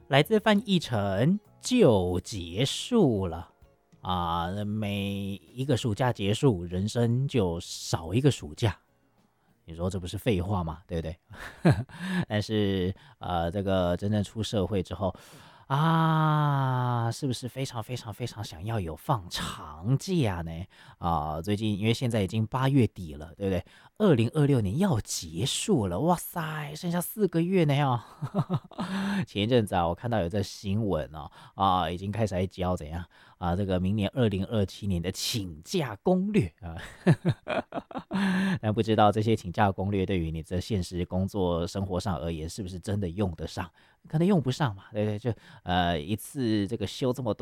来自范逸臣就结束了啊！每一个暑假结束，人生就少一个暑假。你说这不是废话吗？对不对？但是这个真正出社会之后啊，是不是非常非常非常想要有放长假呢？最近因为现在已经8月底了，对不对？2026年要结束了，哇塞，剩下4个月呢哦。前一阵子我看到有这新闻已经开始在教怎样这个明年2027年的请假攻略啊。但不知道这些请假攻略对于你的现实工作生活上而言，是不是真的用得上？可能用不上嘛，对不对？就一次这个休这么多。